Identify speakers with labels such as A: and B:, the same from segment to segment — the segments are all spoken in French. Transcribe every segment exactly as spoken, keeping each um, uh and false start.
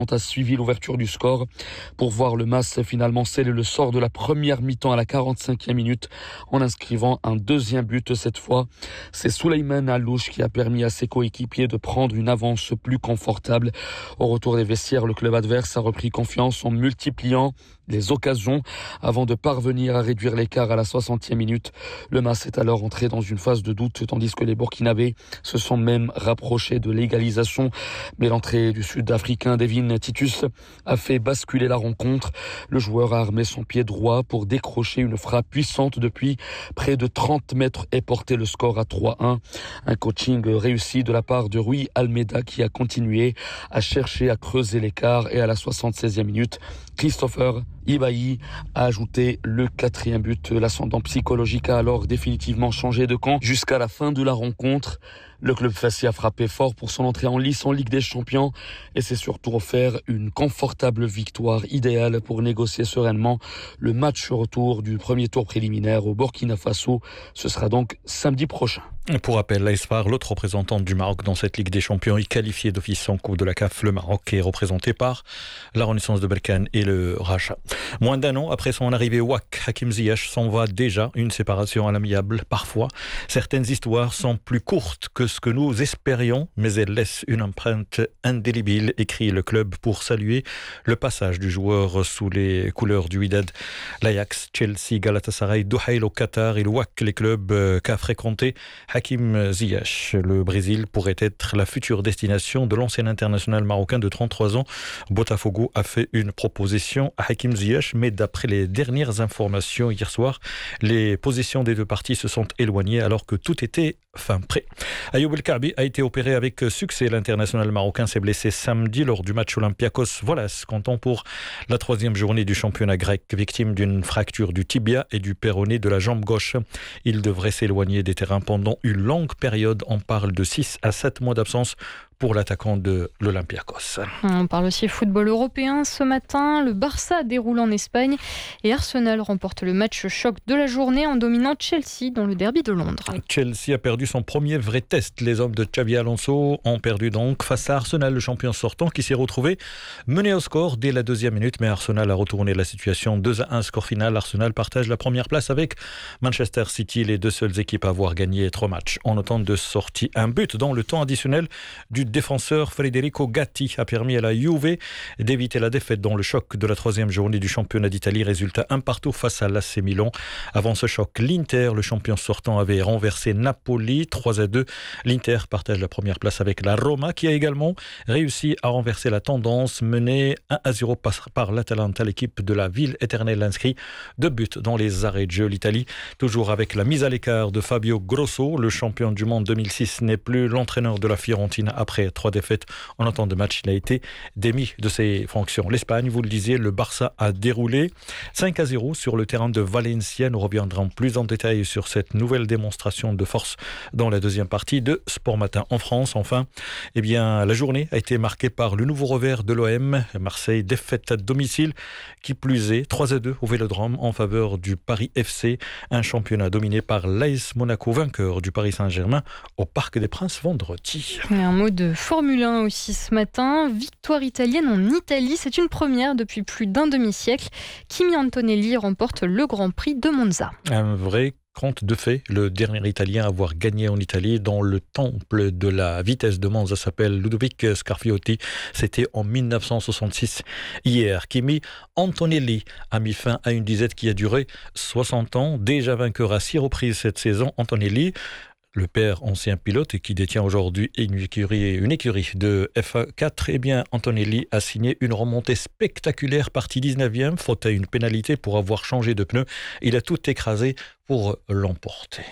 A: a suivi l'ouverture du score pour voir le M A S finalement sceller le sort de la première mi-temps à la quarante-cinquième minute en inscrivant un deuxième but cette fois. C'est Souleymane Allouche qui a permis à ses coéquipiers de prendre une avance plus confortable. Au retour des vestiaires, le club adverse a repris confiance en multipliant les occasions avant de parvenir à réduire l'écart à la soixantième minute. Le M A S est alors entré dans une phase de doute tandis que les Burkinabés se sont même rapprochés de l'égalisation. Mais l'entrée du Sud-Africain Devin Titus a fait basculer la rencontre. Le joueur a armé son pied droit pour décrocher une frappe puissante depuis près de trente mètres et porter le score à trois un. Un coaching réussi de la part de Rui Almeida qui a continué à chercher à creuser l'écart et à la soixante-seizième minute, Christopher Ibaï a ajouté le quatrième but. L'ascendant psychologique a alors définitivement changé de camp jusqu'à la fin de la rencontre. Le club Fassi a frappé fort pour son entrée en lice en Ligue des Champions et s'est surtout offert une confortable victoire idéale pour négocier sereinement le match retour du premier tour préliminaire au Burkina Faso. Ce sera donc samedi prochain.
B: Pour rappel, l'A S F A R, l'autre représentante du Maroc dans cette Ligue des Champions, est qualifiée d'office en Coupe de la C A F. Le Maroc est représenté par la Renaissance de Berkane et le Raja. Moins d'un an après son arrivée au W A C, Hakim Ziyech s'en va déjà, une séparation à l'amiable parfois. Certaines histoires sont plus courtes que ce que nous espérions, mais elles laissent une empreinte indélébile, écrit le club pour saluer le passage du joueur sous les couleurs du Wydad. L'Ajax, Chelsea, Galatasaray, Duhail au Qatar et le W A C, les clubs qu'a fréquenté Hakim Ziyech. Le Brésil pourrait être la future destination de l'ancien international marocain de trente-trois ans. Botafogo a fait une proposition à Hakim Ziyech, mais d'après les dernières informations hier soir, les positions des deux parties se sont éloignées alors que tout était fin prêt. Ayoub El Kaabi a été opéré avec succès. L'international marocain s'est blessé samedi lors du match Olympiakos Volas, comptant pour la troisième journée du championnat grec, victime d'une fracture du tibia et du péroné de la jambe gauche. Il devrait s'éloigner des terrains pendant une longue période. On parle de six à sept mois d'absence pour l'attaquant de l'Olympiakos.
C: On parle aussi football européen ce matin. Le Barça déroule en Espagne et Arsenal remporte le match choc de la journée en dominant Chelsea dans le derby de Londres.
B: Chelsea a perdu son premier vrai test. Les hommes de Xabi Alonso ont perdu donc face à Arsenal, le champion sortant, qui s'est retrouvé mené au score dès la deuxième minute. Mais Arsenal a retourné la situation deux à un. Score final, Arsenal partage la première place avec Manchester City, les deux seules équipes à avoir gagné trois matchs. En autant de sorties, un but dans le temps additionnel du défenseur Federico Gatti a permis à la Juve d'éviter la défaite dans le choc de la troisième journée du championnat d'Italie. Résultat un partout face à l'A C Milan. Avant ce choc, l'Inter, le champion sortant, avait renversé Napoli trois à deux. L'Inter partage la première place avec la Roma qui a également réussi à renverser la tendance, menée un à zéro par l'Atalanta. L'équipe de la ville éternelle inscrit deux buts dans les arrêts de jeu. L'Italie, toujours avec la mise à l'écart de Fabio Grosso, le champion du monde deux mille six, n'est plus l'entraîneur de la Fiorentina après trois défaites en un temps de match. Il a été démis de ses fonctions. L'Espagne, vous le disiez, le Barça a déroulé cinq à zéro sur le terrain de Valencia. Nous reviendrons plus en détail sur cette nouvelle démonstration de force dans la deuxième partie de Sport Matin. En France, enfin, eh bien, la journée a été marquée par le nouveau revers de l'O M. Marseille, défaite à domicile, qui plus est, trois à deux au Vélodrome en faveur du Paris F C. Un championnat dominé par l'A S Monaco, vainqueur du Paris Saint-Germain au Parc des Princes vendredi.
C: Et un mot de Formule un aussi ce matin. Victoire italienne en Italie. C'est une première depuis plus d'un demi-siècle. Kimi Antonelli remporte le Grand Prix de Monza.
B: Un vrai conte de fait. Le dernier Italien à avoir gagné en Italie dans le temple de la vitesse de Monza s'appelle Ludovic Scarfiotti. C'était en dix-neuf cent soixante-six. Hier, Kimi Antonelli a mis fin à une disette qui a duré soixante ans. Déjà vainqueur à six reprises cette saison, Antonelli, le père ancien pilote et qui détient aujourd'hui une écurie, une écurie de F quatre, eh bien Antonelli a signé une remontée spectaculaire, partie dix-neuvième, faute à une pénalité pour avoir changé de pneu. Il a tout écrasé pour l'emporter.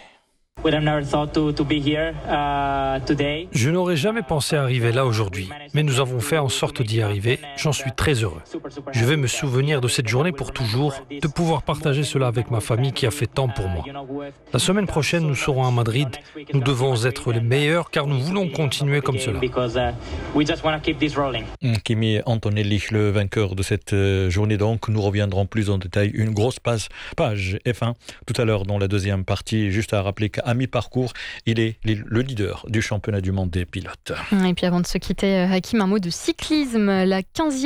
D: Je n'aurais jamais pensé arriver là aujourd'hui, mais nous avons fait en sorte d'y arriver. J'en suis très heureux. Je vais me souvenir de cette journée pour toujours, de pouvoir partager cela avec ma famille qui a fait tant pour moi. La semaine prochaine, nous serons à Madrid. Nous devons être les meilleurs car nous voulons continuer comme cela.
B: Kimi Antonelli, le vainqueur de cette journée donc. Nous reviendrons plus en détail. Une grosse page, page F un tout à l'heure dans la deuxième partie. Juste à rappeler qu'à mi-parcours, il est le leader du championnat du monde des pilotes.
C: Et puis avant de se quitter, Hakim, un mot de cyclisme. La quinzième